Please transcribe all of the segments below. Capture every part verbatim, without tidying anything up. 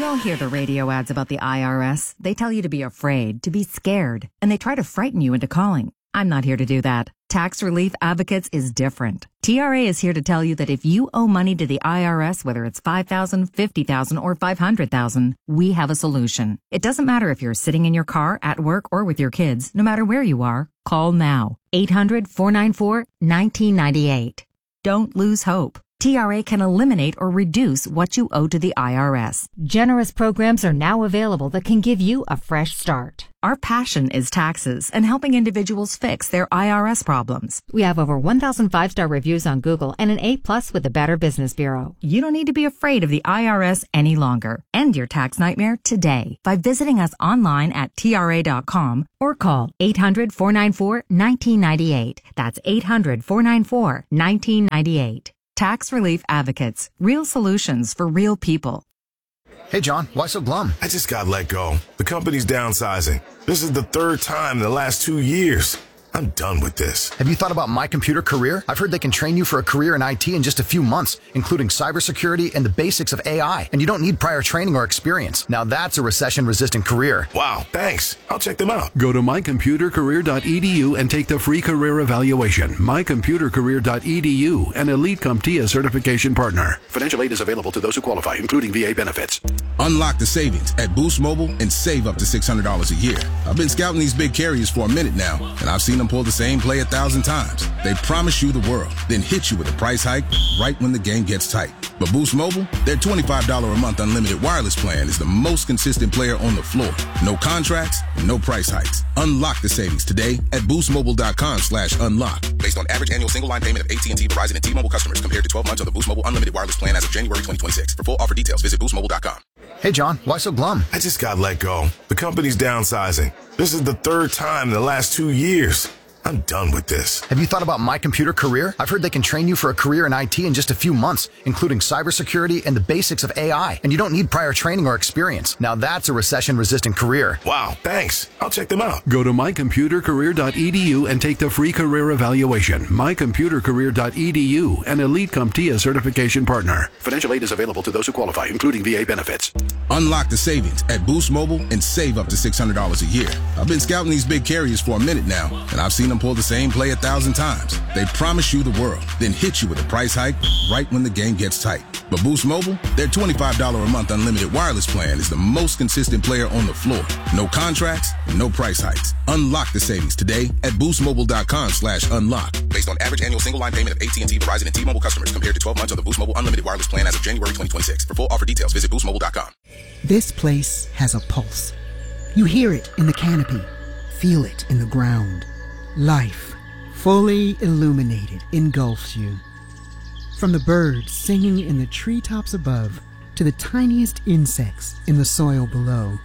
We all hear the radio ads about the I R S. They tell you to be afraid, to be scared, and they try to frighten you into calling. I'm not here to do that. Tax Relief Advocates is different. T R A is here to tell you that if you owe money to the I R S, whether it's five thousand dollars, fifty thousand dollars, or five hundred thousand dollars, we have a solution. It doesn't matter if you're sitting in your car, at work, or with your kids. No matter where you are, call now. eight hundred, four nine four, one nine nine eight. Don't lose hope. T R A can eliminate or reduce what you owe to the I R S. Generous programs are now available that can give you a fresh start. Our passion is taxes and helping individuals fix their I R S problems. We have over one thousand five-star reviews on Google and an A plus with the Better Business Bureau. You don't need to be afraid of the I R S any longer. End your tax nightmare today by visiting us online at T R A dot com or call eight hundred, four nine four, one nine nine eight. That's eight hundred, four nine four, one nine nine eight. Tax Relief Advocates. Real solutions for real people. Hey, John, why so glum? I just got let go. The company's downsizing. This is the third time in the last two years. I'm done with this. Have you thought about My Computer Career? I've heard they can train you for a career in I T in just a few months, including cybersecurity and the basics of A I. And you don't need prior training or experience. Now that's a recession-resistant career. Wow, thanks. I'll check them out. Go to my computer career dot e d u and take the free career evaluation. my computer career dot e d u, an Elite CompTIA certification partner. Financial aid is available to those who qualify, including V A benefits. Unlock the savings at Boost Mobile and save up to six hundred dollars a year. I've been scouting these big carriers for a minute now, and I've seen them pull the same play a thousand times. They promise you the world, then hit you with a price hike right when the game gets tight. But Boost Mobile, their twenty-five dollars a month unlimited wireless plan is the most consistent player on the floor. No contracts, no price hikes. Unlock the savings today at boost mobile dot com slash unlock. Based on average annual single line payment of A T and T, Verizon, and T-Mobile customers compared to twelve months of the Boost Mobile unlimited wireless plan as of January twenty twenty-six. For full offer details, visit boost mobile dot com. Hey, John, why so glum? I just got let go. The company's downsizing. This is the third time in the last two years. I'm done with this. Have you thought about My Computer Career? I've heard they can train you for a career in I T in just a few months, including cybersecurity and the basics of A I. And you don't need prior training or experience. Now that's a recession-resistant career. Wow, thanks. I'll check them out. Go to my computer career dot e d u and take the free career evaluation. my computer career dot e d u, an Elite CompTIA certification partner. Financial aid is available to those who qualify, including V A benefits. Unlock the savings at Boost Mobile and save up to six hundred dollars a year. I've been scouting these big carriers for a minute now, and I've seen them pull the same play a thousand times. They promise you the world, then hit you with a price hike right when the game gets tight. But Boost Mobile, their twenty-five dollars a month unlimited wireless plan is the most consistent player on the floor. No contracts, no price hikes. Unlock the savings today at boost mobile dot com slash unlock. Based on average annual single line payment of A T and T, Verizon, and T-Mobile customers compared to twelve months of the Boost Mobile unlimited wireless plan as of January twenty twenty-six. For full offer details, visit boost mobile dot com. This place has a pulse. You hear it in the canopy, feel it in the ground. Life, fully illuminated, engulfs you. From the birds singing in the treetops above to the tiniest insects in the soil below,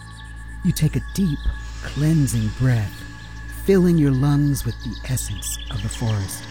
you take a deep, cleansing breath, filling your lungs with the essence of the forest.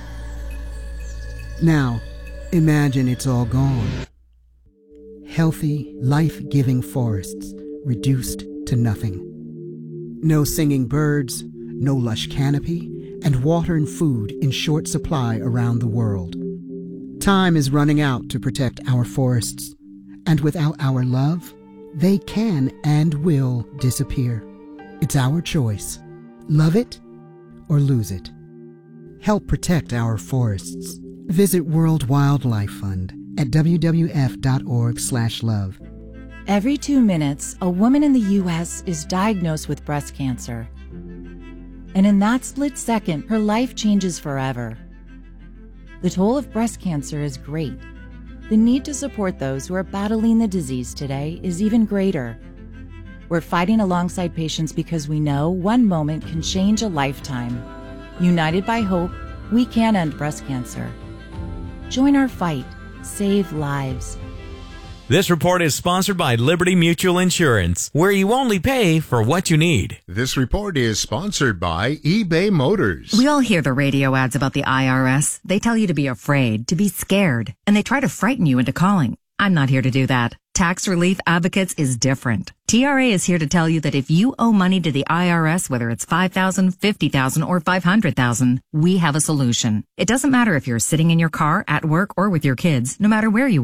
Now, imagine it's all gone. Healthy, life-giving forests reduced to nothing. No singing birds, no lush canopy, and water and food in short supply around the world. Time is running out to protect our forests, and without our love, they can and will disappear. It's our choice. Love it or lose it. Help protect our forests. Visit World Wildlife Fund at w w f dot org slash love. Every two minutes, a woman in the U S is diagnosed with breast cancer. And in that split second, her life changes forever. The toll of breast cancer is great. The need to support those who are battling the disease today is even greater. We're fighting alongside patients because we know one moment can change a lifetime. United by hope, we can end breast cancer. Join our fight. Save lives. This report is sponsored by Liberty Mutual Insurance, where you only pay for what you need. This report is sponsored by eBay Motors. We all hear the radio ads about the I R S. They tell you to be afraid, to be scared, and they try to frighten you into calling. I'm not here to do that. Tax Relief Advocates is different. T R A is here to tell you that if you owe money to the I R S, whether it's five thousand dollars, fifty thousand dollars, or five hundred thousand dollars, we have a solution. It doesn't matter if you're sitting in your car, at work, or with your kids. No matter where you are,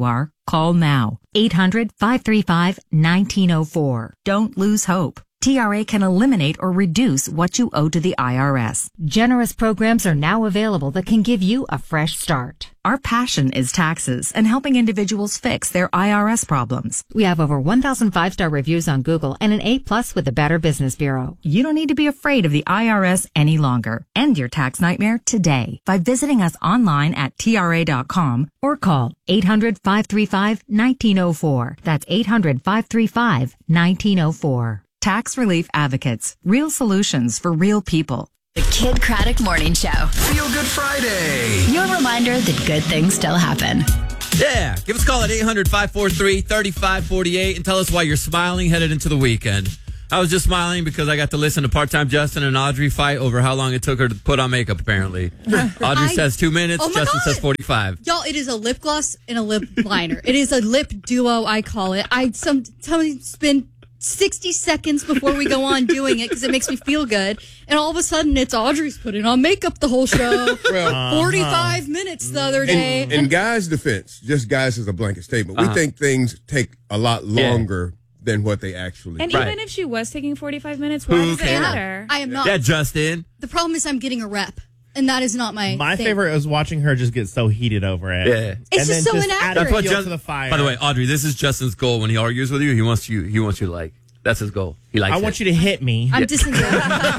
Call now. eight hundred, five three five, one nine zero four. Don't lose hope. T R A can eliminate or reduce what you owe to the I R S. Generous programs are now available that can give you a fresh start. Our passion is taxes and helping individuals fix their I R S problems. We have over one thousand five-star reviews on Google and an A plus with the Better Business Bureau. You don't need to be afraid of the I R S any longer. End your tax nightmare today by visiting us online at T R A dot com or call eight hundred, five three five, one nine zero four. That's eight hundred, five three five, one nine zero four. Tax Relief Advocates. Real solutions for real people. The Kid Craddock Morning Show. Feel Good Friday. Your reminder that good things still happen. Yeah. Give us a call at eight hundred, five four three, three five four eight and tell us why you're smiling headed into the weekend. I was just smiling because I got to listen to Part-Time Justin and Audrey fight over how long it took her to put on makeup, apparently. Audrey I, says two minutes. Oh Justin God. says forty-five. Y'all, it is a lip gloss and a lip liner. It is a lip duo, I call it. I sometimes spend sixty seconds before we go on doing it because it makes me feel good. And all of a sudden, it's Audrey's putting on makeup the whole show. Well, forty-five uh-huh. minutes the other day. In, in guys' defense, just guys as a blanket statement, Uh-huh. we think things take a lot longer yeah. than what they actually And do. even if she was taking forty-five minutes, why Who does it cares? matter? I am not. Yeah, Justin. The problem is I'm getting a rep. And that is not my My thing. favorite was watching her just get so heated over it. Yeah. It's and just then so just inaccurate. add That's what fuel Just- to the fire. By the way, Audrey, this is Justin's goal when he argues with you. He wants you. He wants you to like. That's his goal. He likes. I it. want you to hit me. I'm Yeah. disengaged.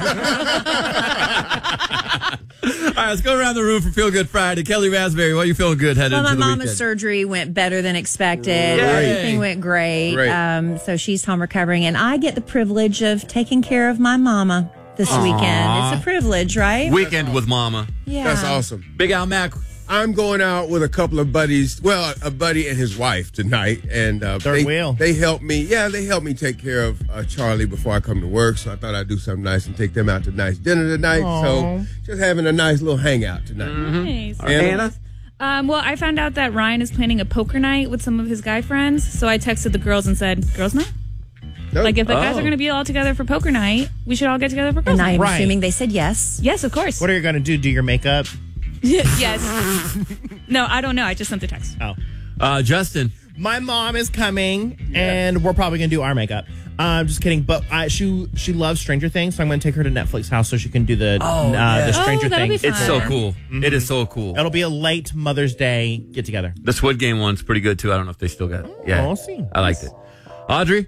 All right, let's go around the room for Feel Good Friday. Kelly Raspberry, what are you feeling good headed Well, my into the mama's weekend? surgery went better than expected. Great. Everything went great. Great. Um, so she's home recovering, and I get the privilege of taking care of my mama this Aww. weekend. It's a privilege, right? Weekend with Mama. Yeah. That's awesome. Big Al Mac. I'm going out with a couple of buddies. Well, a buddy and his wife tonight, and uh, Third they wheel. they helped me. Yeah, they helped me take care of uh, Charlie before I come to work. So I thought I'd do something nice and take them out to nice dinner tonight. Aw. So just having a nice little hangout tonight. Nice. Anna? Um, well, I found out that Ryan is planning a poker night with some of his guy friends. So I texted the girls and said, girls night? Nope. Like, if the guys Oh. are going to be all together for poker night, we should all get together for girls And I'm night. Right. assuming they said yes. Yes, of course. What are you going to do? Do your makeup? Yes. No, I don't know. I just sent the text. Oh. Uh, Justin. My mom is coming, and we're probably going to do our makeup. I'm uh, just kidding, but I, she she loves Stranger Things, so I'm going to take her to Netflix house so she can do the Oh, uh, yeah. the Stranger Oh, that'll be Things. It's so Fun. cool. Mhm. It is so cool. It'll be a late Mother's Day get together. The Squid Game one's pretty good too. I don't know if they still got it. Yeah, we'll see. I liked it. Audrey.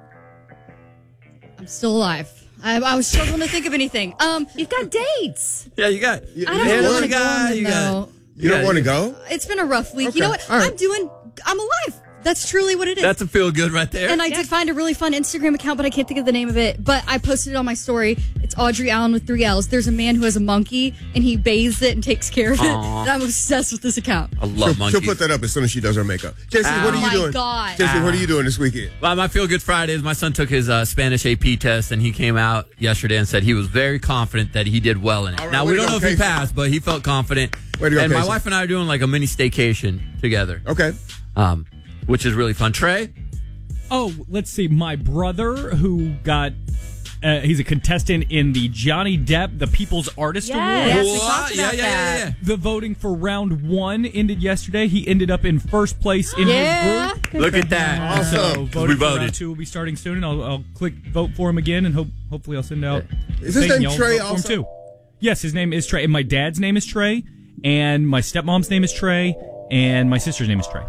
I'm still alive. I, I was struggling to think of anything. Um, You've got dates. Yeah, you got. I don't Hannah, want you to go got- on them, you got- though. You don't Yeah, want to you- go? It's been a rough week. Okay. You know what? All right. I'm doing. I'm alive. That's truly what it is. That's a feel good right there. And I did find a really fun Instagram account, but I can't think of the name of it. But I posted it on my story. It's Audrey Allen with three L's. There's a man who has a monkey, and he bathes it and takes care of it. Aw. And I'm obsessed with this account. I love She'll, monkeys. she'll put that up as soon as she does her makeup. Jesse, Ow. what are Oh you my doing? God. Jesse, what are you doing this weekend? Well, my feel good Friday is my son took his uh, Spanish A P test and he came out yesterday and said he was very confident that he did well in it. All right, now way we to don't go, know if he Casey. passed, but he felt confident. Way to go, and my Casey. wife and I are doing like a mini staycation together, Okay. um, which is really fun. Trey, Oh, let's see. My brother, who got, uh, he's a contestant in the Johnny Depp, the People's Artist Yes, Award. we What? talked Yeah, about yeah, yeah, that. yeah. The voting for round one ended yesterday. He ended up in first place in Yeah. his group. look at that. Awesome. So We voting for voted. round two will be starting soon, and I'll, I'll click vote for him again, and hope hopefully I'll send out. Is the his thing, name y'all Trey vote for him also? too. Yes, his name is Trey, and my dad's name is Trey, and my stepmom's name is Trey, and my sister's name is Trey.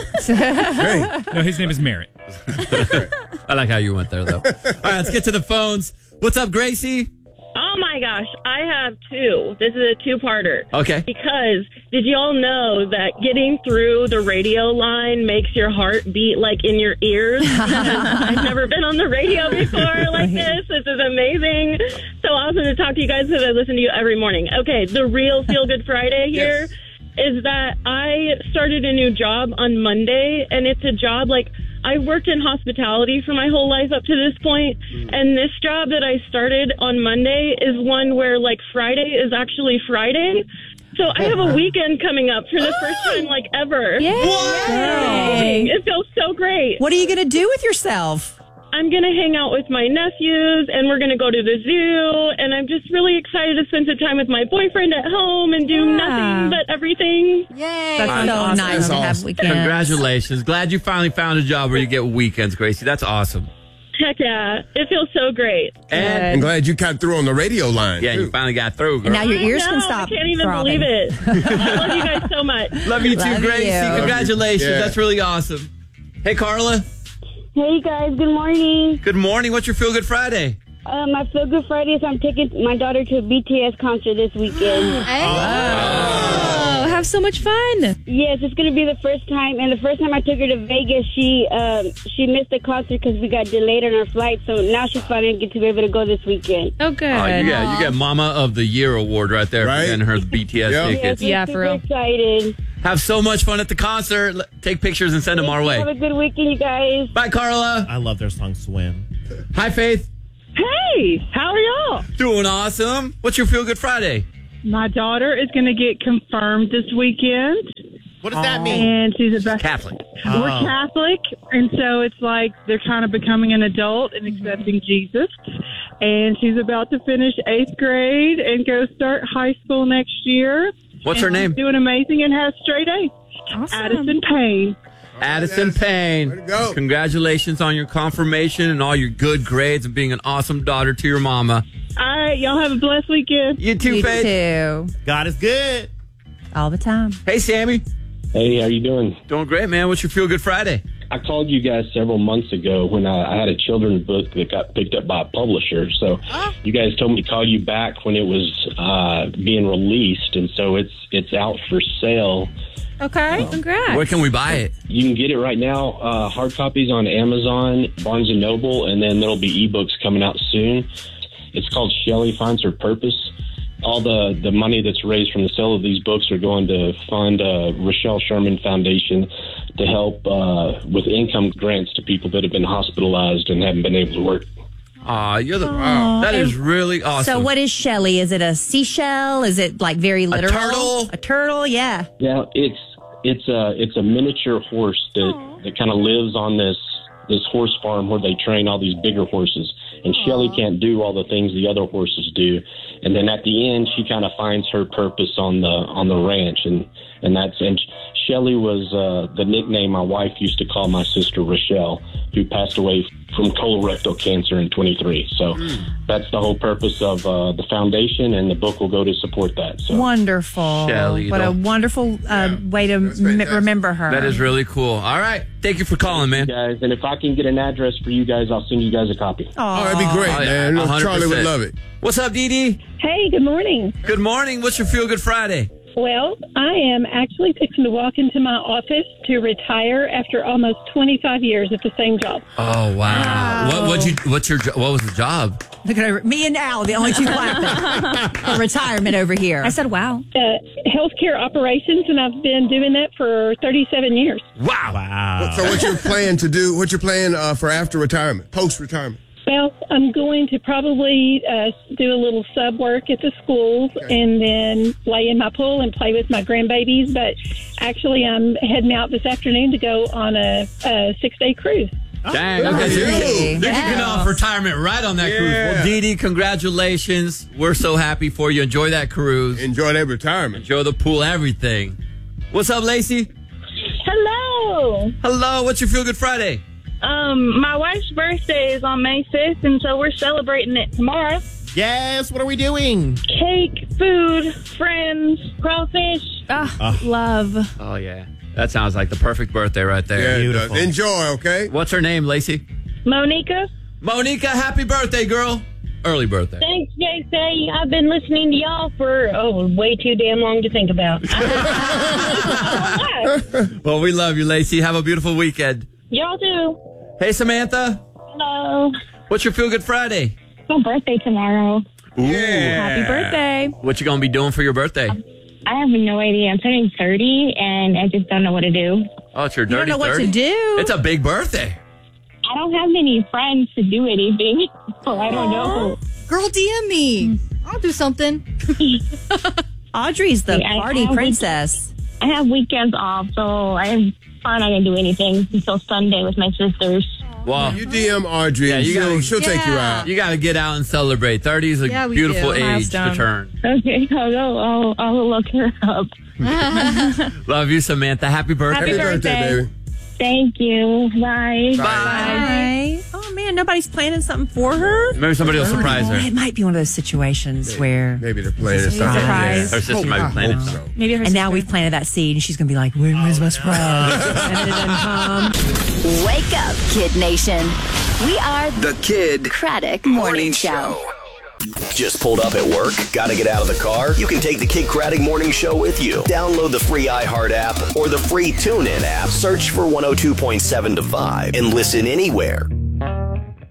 Hey. No, his name is Merritt. I like how you went there, though. All right, let's get to the phones. What's up, Gracie? Oh my gosh, I have two. This is a two-parter. Okay. Because did you all know that getting through the radio line makes your heart beat like in your ears? Because I've never been on the radio before like this. This is amazing. So awesome to talk to you guys because I listen to you every morning. Okay, the real Feel Good Friday here is that I started a new job on Monday, and it's a job like I worked in hospitality for my whole life up to this point, and this job that I started on Monday is one where like Friday is actually Friday. So I have a weekend coming up for the first time like ever. Yay. What? It feels so great. What are you going to do with yourself? I'm going to hang out with my nephews, and we're going to go to the zoo, and I'm just really excited to spend some time with my boyfriend at home and do Yeah. nothing but everything. Yay. That's so awesome. nice That's to have awesome. weekends. Congratulations. Glad you finally found a job where you get weekends, Gracie. That's awesome. Heck yeah. It feels so great. And I'm glad you got through on the radio line. yeah, too. you finally got through, girl. And now your ears I can know, stop I can't even throbbing. believe it. I love you guys so much. Love you too, Love Gracie. you. Congratulations. Yeah. That's really awesome. Hey, Carla. Hey guys, good morning. Good morning. What's your Feel Good Friday? Uh, my Feel Good Friday is I'm taking my daughter to a B T S concert this weekend. Oh, have so much fun. Yes, it's going to be the first time, and the first time I took her to Vegas, she um, she missed the concert because we got delayed on our flight, so now she's finally going to get to be able to go this weekend. Oh, good. Oh, you got you got Mama of the Year award right there Right? for getting her the B T S Yep. tickets. Yes, Yeah, we're for super real. excited. Have so much fun at the concert. L- Take pictures and send them our Have way. a good weekend, you guys. Bye, Carla. I love their song Swim. Hi, Faith. Hey, how are y'all? Doing awesome. What's your Feel Good Friday? My daughter is going to get confirmed this weekend, What does that mean? and she's a best. Catholic. We're Oh. Catholic, and so it's like they're kind of becoming an adult and accepting Jesus. And she's about to finish eighth grade and go start high school next year. What's And her name? She's doing amazing and has straight A's. Awesome. Addison Payne. Addison Payne. Way to go. Congratulations on your confirmation and all your good grades and being an awesome daughter to your mama. All right, y'all have a blessed weekend. You too, You Faith. too. God is good. All the time. Hey, Sammy. Hey, how you doing? Doing great, man. What's your Feel Good Friday? I called you guys several months ago when I, I had a children's book that got picked up by a publisher. So you guys told me to call you back when it was uh, being released, and so it's it's out for sale. Okay. Congrats. Where can we buy it? You can get it right now, uh, hard copies on Amazon, Barnes and Noble, and then there'll be ebooks coming out soon. It's called Shelley Finds Her Purpose. All the, the money that's raised from the sale of these books are going to fund uh, Rochelle Sherman Foundation to help uh, with income grants to people that have been hospitalized and haven't been able to work. Aw, you're the. Aw. That is And- really awesome. So what is Shelly? Is it a seashell? Is it like very literal? turtle? A turtle, yeah. Yeah, it's it's a it's a miniature horse that, that kind of lives on this this horse farm where they train all these bigger horses. And Shelley can't do all the things the other horses do. And then at the end, she kind of finds her purpose on the on the ranch, and and that's and Shelley was uh, the nickname my wife used to call my sister Rochelle, who passed away from colorectal cancer in twenty-three. So that's the whole purpose of uh, the foundation, and the book will go to support that. So Wonderful. Shelley, what a don't- wonderful uh, way to m- remember her. That is really cool. All right. Thank you for calling, man. guys, and if I can get an address for you guys, I'll send you guys a copy. Oh, that'd be great, Oh, yeah, man. one hundred percent. Charlie would love it. What's up, Dee Dee? Hey, good morning. Good morning. What's your Feel Good Friday? Well, I am actually fixing to walk into my office to retire after almost twenty-five years at the same job. Oh wow! What what you what's your jo- what was the job? Look at her. Me and Al, the only two clapping for retirement over here. I said, wow. Uh, healthcare operations, and I've been doing that for thirty-seven years. Wow! Wow. So what's your plan to do? What's your plan uh, for after retirement, post retirement? Well, I'm going to probably uh, do a little sub work at the schools and then lay in my pool and play with my grandbabies. But actually, I'm heading out this afternoon to go on a, a six-day cruise. Dang! good Okay, for so you. you're, you're kicking off retirement right on that cruise. Yeah. Well, Dee Dee, congratulations! We're so happy for you. Enjoy that cruise. Enjoy that retirement. Enjoy the pool. Everything. What's up, Lacey? Hello. Hello. What's your Feel Good Friday? Um, my wife's birthday is on May fifth, and so we're celebrating it tomorrow. Yes, what are we doing? Cake, food, friends, crawfish. Ah, love. Oh yeah, that sounds like the perfect birthday right there. Yeah, it does. Enjoy, okay? What's her name, Lacey? Monica. Monica, happy birthday, girl. Early birthday. Thanks, J C. I've been listening to y'all for, oh, way too damn long to think about. Well, we love you, Lacey. Have a beautiful weekend. Y'all too. Hey, Samantha. Hello. What's your Feel Good Friday? It's my birthday tomorrow. Ooh. Happy birthday. What you gonna be doing for your birthday? I have no idea. I'm turning thirty, and I just don't know what to do. Oh, it's your You don't dirty know what thirty? to do. It's a big birthday. I don't have many friends to do anything, so I don't know. Girl, D M me. I'll do something. Audrey's the I- party I- princess. I have weekends off, so I'm probably not going to do anything until Sunday with my sisters. Well, You D M Audrey, yeah, and you she'll, gotta, she'll take you out. You got to get out and celebrate. thirty is a Yeah, we beautiful do. age to Milestone. turn. Okay, I'll go. I'll, I'll look her up. Love you, Samantha. Happy birthday. Happy birthday. baby. Thank you. Bye. Bye. Oh man, nobody's planning something for her. Maybe somebody will surprise her. It might be one of those situations where Maybe they're playing It's a something. surprise. Her sister might be planning something. Maybe her and now sister. we've planted that seed, and she's gonna be like, "Where, "Where's my surprise?" And then it doesn't come. Wake up, Kid Nation. We are The Kid Craddock Morning Show. Just pulled up at work? Gotta get out of the car? You can take the Kid Craddock Morning Show with you. Download the free iHeart app or the free TuneIn app. Search for one oh two point seven to five and listen anywhere,